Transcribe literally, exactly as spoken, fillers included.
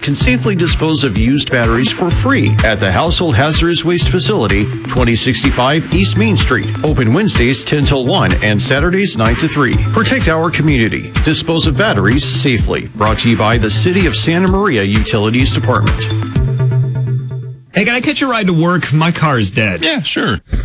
can safely dispose of used batteries for free at the Household Hazardous Waste Facility, twenty sixty-five East Main Street. Open Wednesdays ten till one and Saturdays nine to three. Protect our community. Dispose of batteries safely. Brought to you by the City of Santa Maria Utilities Department. Hey, can I catch a ride to work? My car is dead. Yeah, sure.